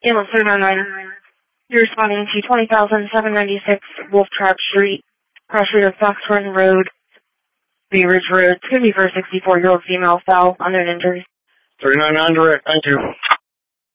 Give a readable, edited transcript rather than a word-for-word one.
Ambulance 399. You're responding to 20,796 Wolf Trap Street, cross street of Fox Run Road, Bay Ridge Road. It's going to be for a 64-year-old female, foul, unknown injuries. 399 direct, thank you.